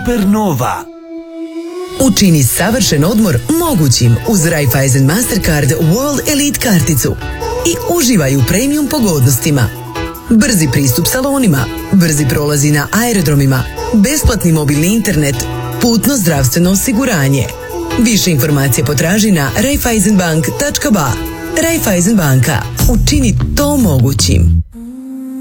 Supernova. Učini savršen odmor mogućim uz Raiffeisen Mastercard World Elite karticu i uživaj u premium pogodnostima. Brzi pristup salonima, brzi prolazi na aerodromima, besplatni mobilni internet, putno zdravstveno osiguranje. Više informacije potraži na raiffeisenbank.ba. Raiffeisen banka. Učini to mogućim.